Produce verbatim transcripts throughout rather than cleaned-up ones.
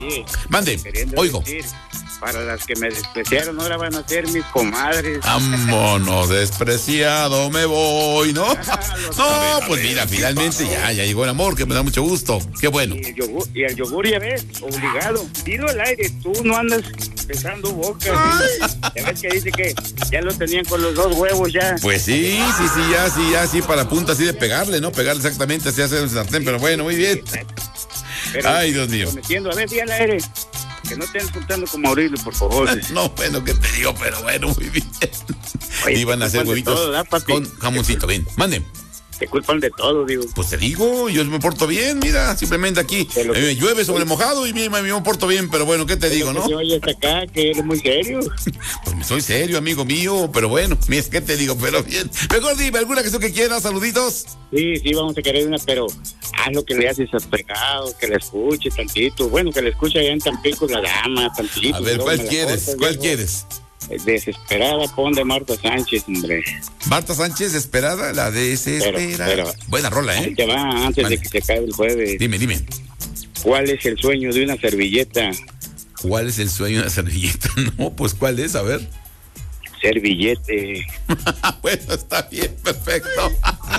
Sí, Mande, oigo. Decir, para las que me despreciaron, ahora van a ser mis comadres. Vámonos, despreciado, me voy, ¿no? Lo No, sabes, pues a ver, mira, ¿qué finalmente pasó? ya, ya llegó el amor, que me da mucho gusto. Qué bueno. Y el yogur, y el yogur ya ves, obligado. Tiro al aire, tú no andas besando boca. Ya ves que dice que ya lo tenían con los dos huevos ya. Pues sí, sí, sí, ya, sí, ya, sí, para punta así de pegarle, ¿no? Pegarle exactamente, así hacer el sartén, pero bueno, muy bien. Pero, Ay, Dios mío. prometiendo, a ver, di al aire. Que no estén juntando con Mauricio, por favor. No, bueno, ¿qué te digo? Pero bueno, muy bien. Oye, Iban a hacer te culpan de huevitos todo, ¿verdad, papi? con jamoncito, ven, manden. Te culpan de todo, digo. Pues te digo, yo me porto bien, mira, simplemente aquí De lo eh, que- llueve sobre mojado y me, me, me porto bien, pero bueno, ¿qué te digo, no? Oye, hasta acá, que eres muy serio. Pues me soy serio, amigo mío, pero bueno, mira, ¿qué te digo? Pero bien. Mejor dime, ¿alguna canción que quieras? Saluditos. Sí, sí, vamos a querer una, pero haz lo que le haces al pegado, que la escuche tantito. Bueno, que la escuche allá en Tampico la dama, tantito. A ver, luego ¿cuál me la quieres? cortas, ¿Cuál viejo. quieres? Desesperada, pon de Marta Sánchez, hombre. Marta Sánchez, esperada, la desespera. Pero- pero- Buena rola, Ahí ¿eh? te va, antes Vale. de que se acabe el jueves. Dime, dime. ¿Cuál es el sueño de una servilleta? ¿Cuál es el sueño de una servilleta? No, pues ¿cuál es? A ver. Servillete. Bueno, está bien, perfecto.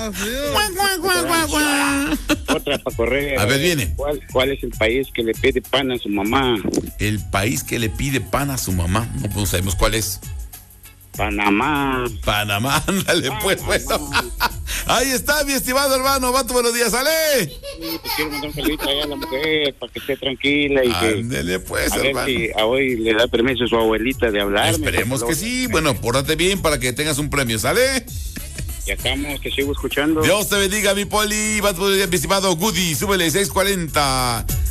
Otra para correr. A ver, viene. ¿Cuál, ¿Cuál es el país que le pide pan a su mamá? El país que le pide pan a su mamá. No, pues no sabemos cuál es. Panamá. Panamá, ándale, pues, bueno. Ahí está, mi estimado hermano. Vato, buenos días, sale. Sí, pues quiero mandar un saludito allá a la mujer para que esté tranquila y que Ándele, pues, a ver hermano. si a hoy le da permiso a su abuelita de hablarme. Esperemos que porque sí. Bueno, pórtate bien para que tengas un premio, ¿sale? Ya estamos, te sigo escuchando. Dios te bendiga, mi poli. Vato, buenos días, mi estimado Goody. Súbele, seis cuarenta.